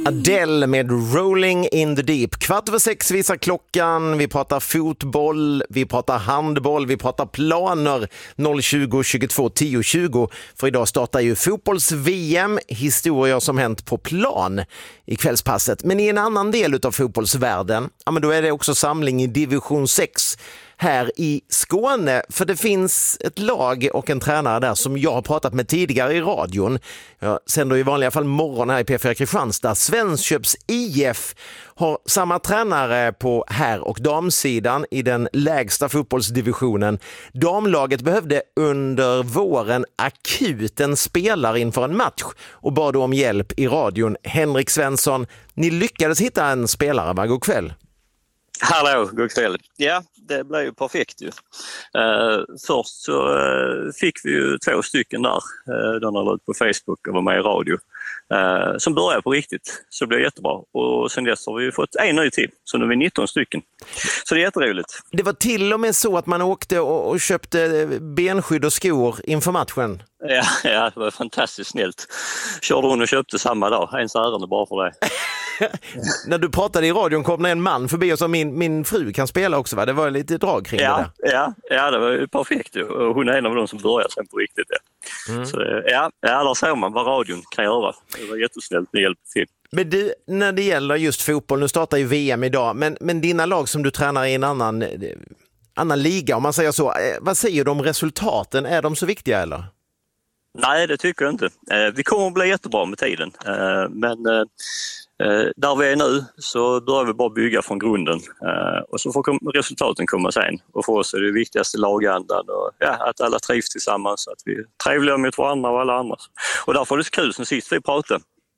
Adele med Rolling in the Deep. 5:15 visar klockan. Vi pratar fotboll, vi pratar handboll, vi pratar planer. 020 22 10 20. För idag startar ju fotbolls-VM. Historier som hänt på plan i kvällspasset. Men i en annan del av fotbollsvärlden, ja, men då är det också samling i division 6 här i Skåne, för det finns ett lag och en tränare där som jag har pratat med tidigare i radion. Jag sänder i vanliga fall morgon här i P4 Kristianstad. Svenskköps IF har samma tränare på herr- och damsidan i den lägsta fotbollsdivisionen. Damlaget behövde under våren akut en spelare inför en match och bad om hjälp i radion. Henrik Svensson, ni lyckades hitta en spelare, va? God kväll. Hallå, god kväll. Ja, det blev ju perfekt ju. Först så fick vi ju 2 stycken där, de har ut på Facebook och var med i radio, som började på riktigt. Så det blev jättebra. Och sen dess har vi fått en ny till, så nu är vi 19 stycken. Så det är jätteroligt. Det var till och med så att man åkte och köpte benskydd och skor inför matchen. Ja, det var fantastiskt snällt. Körde hon och köpte samma dag, ens ärende bara för det. När du pratade i radion kom det en man förbi och sa min fru kan spela också, va? Det var lite drag kring det där. Ja, det var ju perfekt ju. Och hon är en av de som börjar sen på riktigt. Ja. Så där såg man vad radion kan göra. Det var jättesnällt, det hjälpte till. Men du, när det gäller just fotboll, nu startar ju VM idag, men dina lag som du tränar i en annan liga, om man säger så, vad säger du om resultaten? Är de så viktiga eller? Nej, det tycker jag inte. Vi kommer att bli jättebra med tiden, men där vi är nu så börjar vi bara bygga från grunden och så får resultaten komma sen. Och för oss är det viktigaste lagandan och att alla trivs tillsammans, att vi är trevliga mot varandra och alla andra. Och därför är det så kul, som sist vi pratade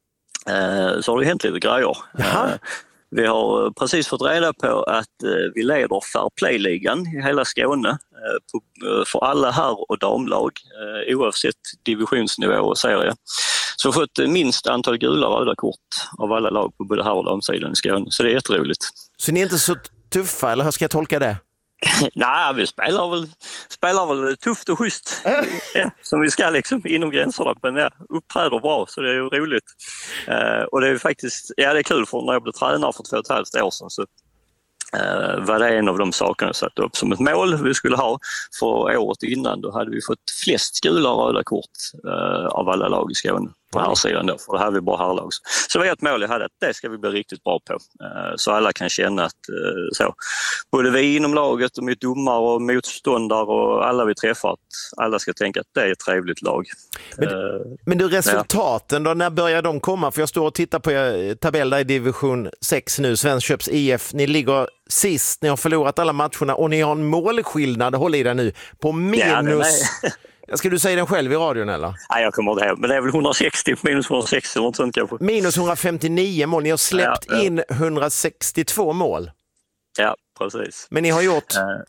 så har det hänt lite grejer. Vi har precis fått reda på att vi leder Fair Play-ligan i hela Skåne för alla herr- och damlag oavsett divisionsnivå och serie. Så vi har fått minst antal gula och röda kort av alla lag på både herr- och damsidan i Skåne. Så det är jätteroligt. Så ni är inte så tuffa, eller hur ska jag tolka det? Nej, vi spelar väl tufft och schysst som vi ska liksom inom gränserna, men uppträder bra, så det är ju roligt. Och det är faktiskt, det är kul, för när jag blev tränare för 2,5 år sedan så var det en av de sakerna jag satt upp som ett mål vi skulle ha för året innan. Då hade vi fått flest gula och röda kort av alla lag i Skåne på här sidan då, för det här är vi bara herrlag. Så det var ett mål jag hade, att det ska vi bli riktigt bra på. Så alla kan känna att både vi inom laget och mitt domare och motståndare och alla vi träffar, att alla ska tänka att det är ett trevligt lag. Men du, resultaten då, när börjar de komma? För jag står och tittar på tabell där i division 6 nu, Svenskköps IF. Ni ligger sist, ni har förlorat alla matcherna och ni har en målskillnad, håll i det nu, på minus... Ska du säga den själv i radion eller? Nej, jag kommer inte ihåg, men det är väl 160, minus 160 eller något sånt kanske. Minus 159 mål, ni har släppt in 162 mål. Ja, precis. Men ni har gjort?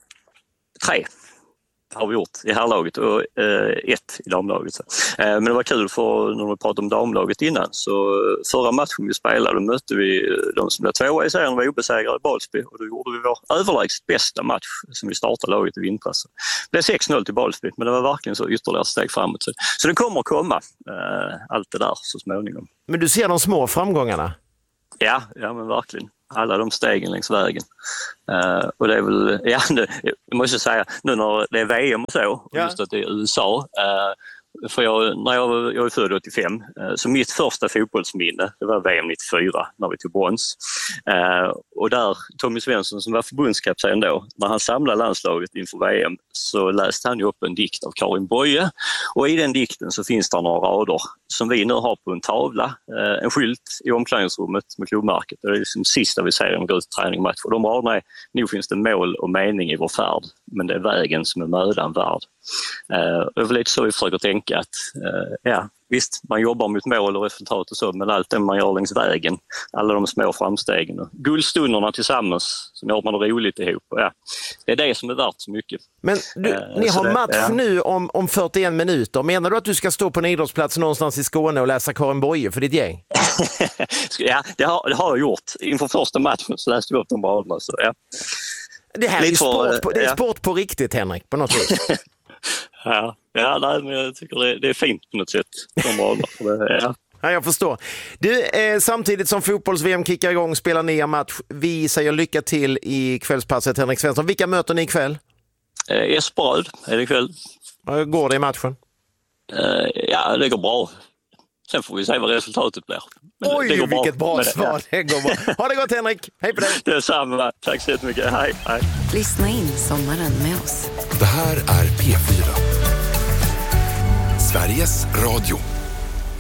3 har vi gjort i herrlaget och 1 i damlaget. Men det var kul, för när vi pratade om damlaget innan, så förra matchen vi spelade, då mötte vi de som blev 2 i serien, var obesegrade i Balsby, och då gjorde vi vår överlägset bästa match som vi startade laget i vintras. Det blev 6-0 till Balsby, men det var verkligen så ytterligare steg framåt. Så det kommer att komma allt det där så småningom. Men du ser de små framgångarna? Ja, men verkligen. Alla de stegen längs vägen. Och det är väl, jag måste säga, nu när det är VM och så, och just att det är USA, för jag är född 85, så mitt första fotbollsminne, det var VM 94 när vi tog brons. Och där, Tommy Svensson som var förbundskapten då, när han samlade landslaget inför VM, så läste han ju upp en dikt av Karin Boye, och i den dikten så finns det några rader som vi nu har på en tavla, en skylt i omklädningsrummet med klubbmärket. Det är liksom sista vi ser en god träning-match, och de raderna är: nu finns det mål och mening i vår färd, men det är vägen som är mödan värd. Det är väl lite så vi försöker tänka, att visst, man jobbar mot mål och resultat och så, men allt det man gör längs vägen, alla de små framstegen och guldstunderna tillsammans som gör man det roligt ihop, det är det som är värt så mycket. Men ni har match nu om 41 minuter. Menar du att du ska stå på en idrottsplats någonstans i Skåne och läsa Karin Boye för ditt gäng? Ja, det har jag gjort. Inför första matchen så läste vi upp de raderna. Det här är ju sport, det är sport på riktigt, Henrik, på något vis. Nej, men jag tycker det är fint på något sätt. Ja, jag förstår. Du, samtidigt som fotbolls-VM kickar igång, spelar ni en match. Vi säger lycka till i kvällspasset, Henrik Svensson. Vilka möter ni ikväll? Esbröd är det ikväll. Hur går det i matchen? Ja, det går bra. Sen får vi se vad resultatet blir. Men oj, det går vilket bra men svar. Det går bra. Ha det gott, Henrik. Hej på dig. Det är samma. Tack så jättemycket. Hej. Lyssna in sommaren med oss. Det här är P4. Sveriges Radio.